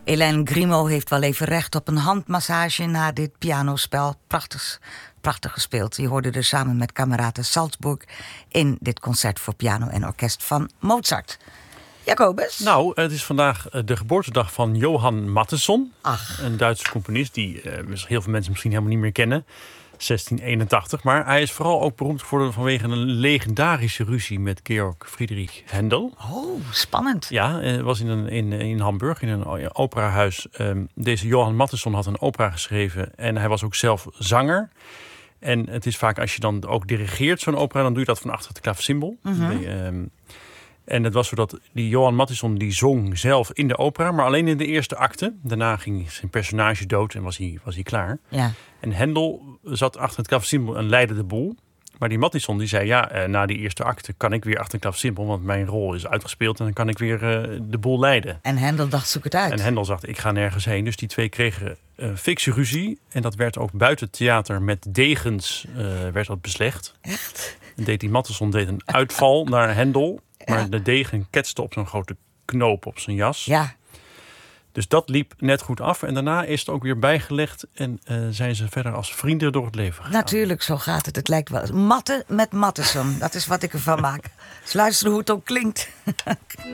Hélène Grimaud heeft wel even recht op een handmassage na dit pianospel. Prachtig gespeeld. Je hoorde dus samen met kameraden Salzburg in dit concert voor piano en orkest van Mozart. Jacobus? Nou, het is vandaag de geboortedag van Johann Mattheson. Ach. Een Duitse componist die heel veel mensen misschien helemaal niet meer kennen. 1681. Maar hij is vooral ook beroemd geworden vanwege een legendarische ruzie met Georg Friedrich Händel. Oh, spannend. Ja, het was in Hamburg, in een operahuis. Deze Johann Mattheson had een opera geschreven en hij was ook zelf zanger. En het is vaak, als je dan ook dirigeert zo'n opera, dan doe je dat van achter het klaversymbol. En het was zo dat die Johann Mattheson die zong zelf in de opera, maar alleen in de eerste acte. Daarna ging zijn personage dood en was hij klaar. Ja. En Händel zat achter het klaversymbol en leidde de boel. Maar die Mattheson die zei, na die eerste acte kan ik weer achter het klaversymbol, want mijn rol is uitgespeeld en dan kan ik weer de boel leiden. En Händel dacht, zoek het uit. En Händel dacht, ik ga nergens heen. Dus die twee kregen fikse ruzie. En dat werd ook buiten het theater met degens werd dat beslecht. Echt? En die Mattheson deed een uitval naar Händel. Maar de degen ketste op zo'n grote knoop op zijn jas. Ja. Dus dat liep net goed af. En daarna is het ook weer bijgelegd. En zijn ze verder als vrienden door het leven gegaan. Natuurlijk, zo gaat het. Het lijkt wel. Matte met Mattheson. Dat is wat ik ervan maak. Dus luister hoe het ook klinkt.